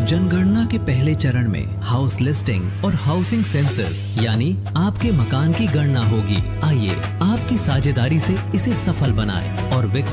जनगणना के पहले चरण में हाउस लिस्टिंग और हाउसिंग सेंसस यानी आपके मकान की गणना होगी। आइए आपकी साझेदारी से इसे सफल बनाएं और विकसित